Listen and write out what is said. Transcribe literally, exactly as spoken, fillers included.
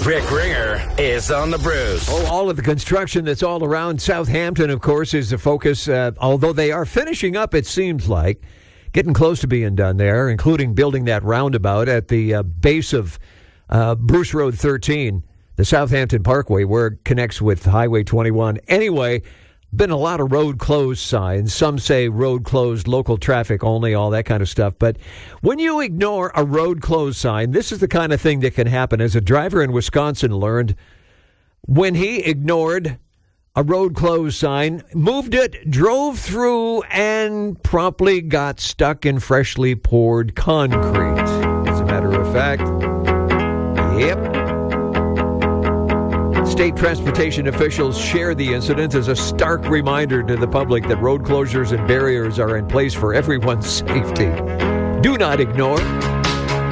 Rick Ringer is on the Brews. Oh, all of the construction that's all around Southampton, of course, is the focus. Uh, although they are finishing up, it seems like, getting close to being done there, including building that roundabout at the uh, base of uh, Bruce Road thirteen, the Southampton Parkway, where it connects with Highway twenty-one. Anyway, been a lot of road closed signs. Some say road closed, local traffic only, all that kind of stuff. But when you ignore a road closed sign, this is the kind of thing that can happen. As a driver in Wisconsin learned, when he ignored a road closed sign, moved it, drove through, and promptly got stuck in freshly poured concrete. As a matter of fact, yep. State transportation officials share the incident as a stark reminder to the public that road closures and barriers are in place for everyone's safety. Do not ignore